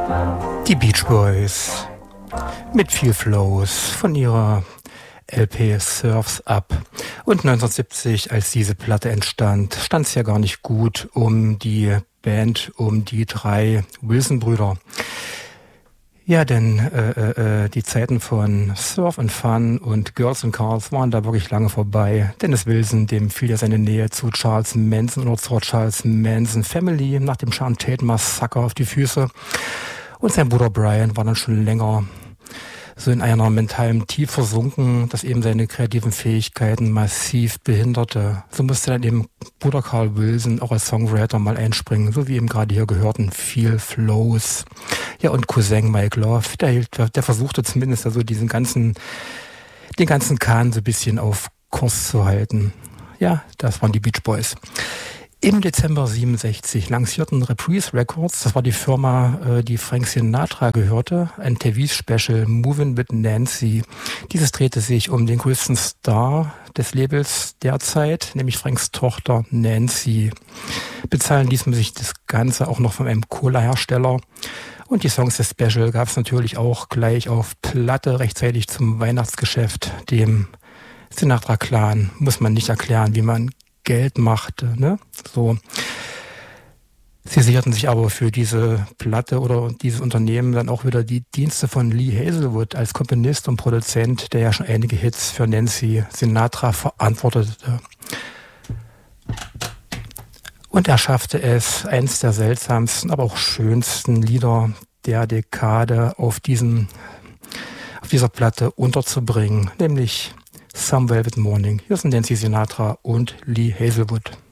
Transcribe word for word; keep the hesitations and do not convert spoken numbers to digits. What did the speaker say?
Die Beach Boys mit viel Flows von ihrer L P Surf's Up. Und neunzehnhundertsiebzig, als diese Platte entstand, stand es ja gar nicht gut um die Band, um die drei Wilson-Brüder. Ja, denn äh, äh, die Zeiten von Surf and Fun und Girls and Cars waren da wirklich lange vorbei. Dennis Wilson, dem fiel ja seine Nähe zu Charles Manson oder zur Charles Manson Family nach dem Sharon Tate Massaker auf die Füße. Und sein Bruder Brian war dann schon länger so in einer mentalen Tief versunken, das eben seine kreativen Fähigkeiten massiv behinderte. So musste dann eben Bruder Carl Wilson auch als Songwriter mal einspringen, so wie eben gerade hier gehörten, viel Flows. Ja, und Cousin Mike Love, der, hielt, der versuchte zumindest also diesen ganzen, den ganzen Kahn so ein bisschen auf Kurs zu halten. Ja, das waren die Beach Boys. Im Dezember siebenundsechzig lancierten Reprise Records, das war die Firma, äh, die Frank Sinatra gehörte, ein T V-Special Movin' with Nancy. Dieses drehte sich um den größten Star des Labels derzeit, nämlich Franks Tochter Nancy. Bezahlen ließ man sich das Ganze auch noch von einem Cola-Hersteller. Und die Songs des Special gab es natürlich auch gleich auf Platte, rechtzeitig zum Weihnachtsgeschäft. Dem Sinatra-Clan muss man nicht erklären, wie man Geld machte, ne? So. Sie sicherten sich aber für diese Platte oder dieses Unternehmen dann auch wieder die Dienste von Lee Hazelwood als Komponist und Produzent, der ja schon einige Hits für Nancy Sinatra verantwortete. Und er schaffte es, eins der seltsamsten, aber auch schönsten Lieder der Dekade auf diesem, auf dieser Platte unterzubringen, nämlich Some Velvet Morning. Hier sind Nancy Sinatra und Lee Hazelwood.